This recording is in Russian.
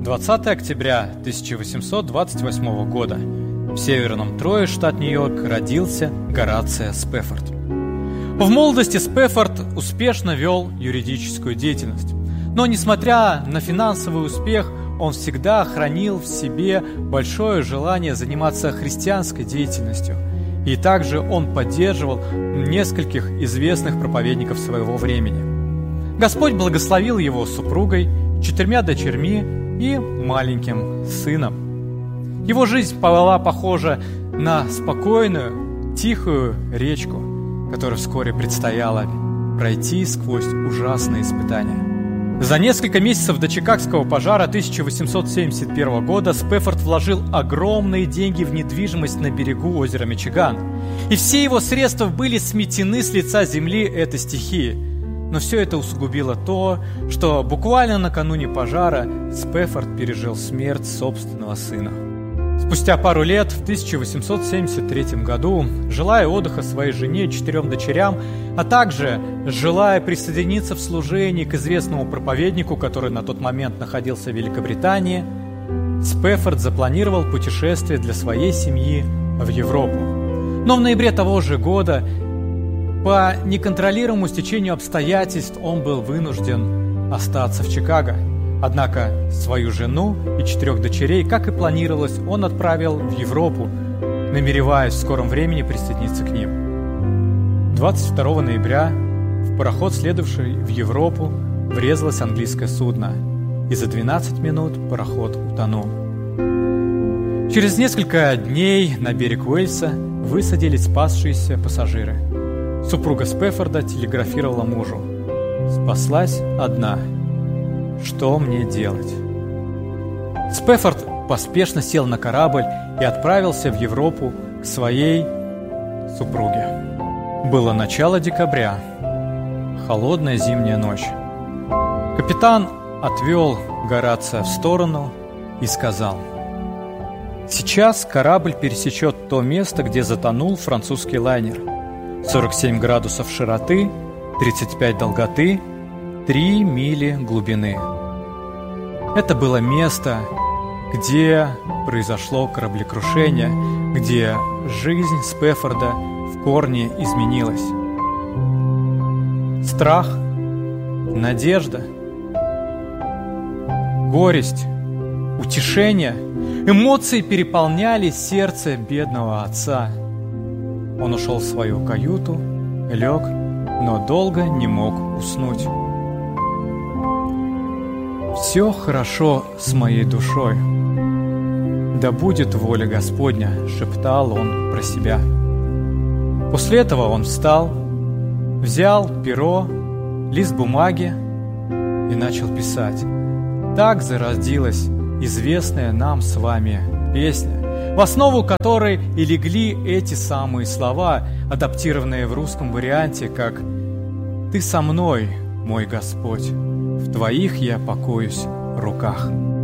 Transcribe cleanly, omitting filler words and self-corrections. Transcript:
20 октября 1828 года в северном Трое, штат Нью-Йорк, родился Горацио Спэффорд. В молодости Спэффорд успешно вел юридическую деятельность. Но, несмотря на финансовый успех, он всегда хранил в себе большое желание заниматься христианской деятельностью. И также он поддерживал нескольких известных проповедников своего времени. Господь благословил его супругой, 4 дочерьми и маленьким сыном. Его жизнь была похожа на спокойную, тихую речку, которой вскоре предстояло пройти сквозь ужасные испытания. За несколько месяцев до Чикагского пожара 1871 года Спэффорд вложил огромные деньги в недвижимость на берегу озера Мичиган. И все его средства были сметены с лица земли этой стихии. Но все это усугубило то, что буквально накануне пожара Спэффорд пережил смерть собственного сына. Спустя пару лет, в 1873 году, желая отдыха своей жене и 4 дочерям, а также желая присоединиться в служении к известному проповеднику, который на тот момент находился в Великобритании, Спэффорд запланировал путешествие для своей семьи в Европу. Но в ноябре того же года, по неконтролируемому стечению обстоятельств, он был вынужден остаться в Чикаго. Однако свою жену и 4 дочерей, как и планировалось, он отправил в Европу, намереваясь в скором времени присоединиться к ним. 22 ноября в пароход, следовавший в Европу, врезалось английское судно, и за 12 минут пароход утонул. Через несколько дней на берег Уэльса высадились спасшиеся пассажиры. Супруга Спэффорда телеграфировала мужу: «Спаслась одна. Что мне делать?» Спэффорд поспешно сел на корабль и отправился в Европу к своей супруге. Было начало декабря, холодная зимняя ночь. Капитан отвел Горацио в сторону и сказал: «Сейчас корабль пересечет то место, где затонул французский лайнер. 47 градусов широты, 35 долготы, 3 мили глубины. Это было место, где произошло кораблекрушение, где жизнь Спэффорда в корне изменилась. Страх, надежда, горесть, утешение, эмоции переполняли сердце бедного отца. Он ушел в свою каюту, лег, но долго не мог уснуть. «Все хорошо с моей душой. Да будет воля Господня», — шептал он про себя. После этого он встал, взял перо, лист бумаги и начал писать. Так зародилась известная нам с вами песня, в основу которой и легли эти самые слова, адаптированные в русском варианте как «Ты со мной, мой Господь, в Твоих я покоюсь руках».